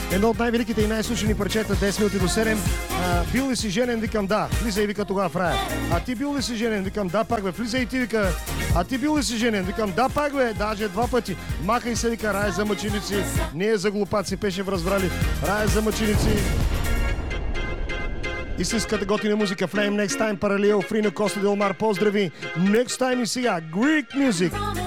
Едно от най-великите и най-слушани парчета, 10 минути до 7. Бил ли си женен? Викам да. Влизай, вика, тогава в рая. А ти бил ли си женен? Викам да, пак бе. Влизай и ти, вика. А ти бил ли си женен? Викам да, пак бе. Даже 2 пъти. Махай се, вика, рая за мъченици. Не е за глупаци, пеше в разбрали. Рая за мъченици. Истинската готина музика. Flame Next Time, Паралел, Фрино, Коста Делмар. Поздрави. Next Time и сега. Greek Music.